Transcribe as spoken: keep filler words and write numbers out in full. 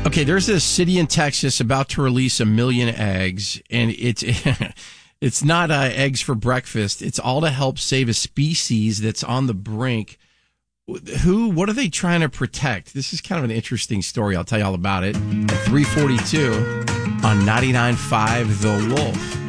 Okay, there's a city in Texas about to release a million eggs, and it's it's not uh, eggs for breakfast. It's all to help save a species that's on the brink. Who? What are they trying to protect? This is kind of an interesting story. I'll tell you all about it at three forty-two on ninety-nine point five The Wolf.